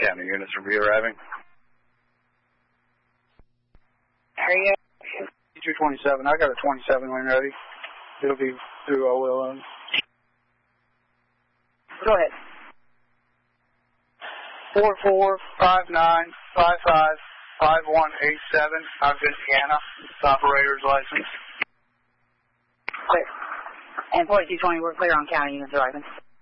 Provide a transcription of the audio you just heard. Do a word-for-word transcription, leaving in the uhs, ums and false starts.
County units will be arriving. Area two twenty-seven. I got a twenty-seven when ready. It'll be through O L M. Go ahead. Four four five nine five five five one eight seven. I've been Indiana. Operator's license. Clear. And forty-two twenty, we're clear on county units arriving.